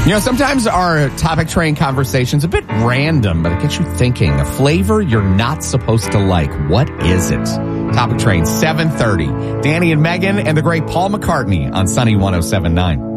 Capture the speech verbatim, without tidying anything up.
You know, sometimes our topic train conversation's a bit random, but it gets you thinking. A flavor you're not supposed to like. What is it? Topic train, seven thirty. Danny and Megan and the great Paul McCartney on Sunny one oh seven point nine.